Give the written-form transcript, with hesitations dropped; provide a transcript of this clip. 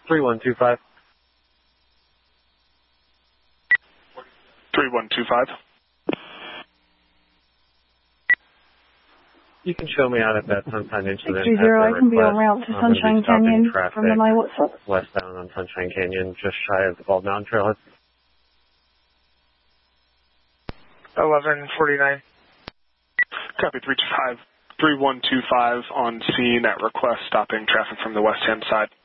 3125. 3125. You can show me out at that Sunshine incident. 630, I can be en route to Sunshine Canyon from the My WhatsApp. Westbound on Sunshine Canyon, just shy of the Bald Mountain Trailhead. 1149. Copy 325. 3125 on scene at request, stopping traffic from the west-hand side.